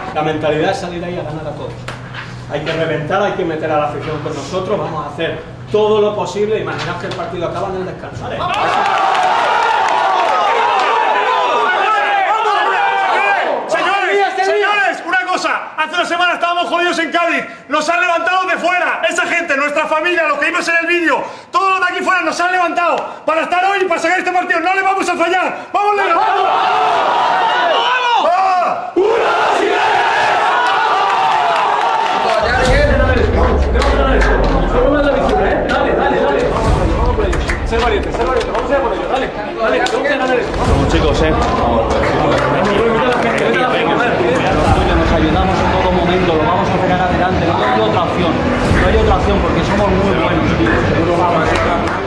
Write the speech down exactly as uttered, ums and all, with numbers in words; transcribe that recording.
La mentalidad es salir ahí a ganar a todos. Hay que reventar, hay que meter a la afición con nosotros, vamos a hacer todo lo posible. Imaginaos que el partido acaba en el descanso. ¿Vale? Hace una semana estábamos jodidos en Cádiz, nos han levantado de fuera, esa gente, nuestra familia, los que vimos en el vídeo, todos los de aquí fuera nos han levantado para estar hoy y para sacar este partido, no le vamos a fallar, ¡vamos, Leo! ¡Vamos! ¡Vamos! ¡Ah! ¡Una Dale, dale, dale. Ser valiente, ser valiente, vamos a ir por ello, dale, dale, tengo que ganar eso. Vamos chicos, eh. Nos ayudamos en todo momento, lo vamos a sacar adelante, no hay otra opción, no hay otra opción porque somos muy buenos, tío.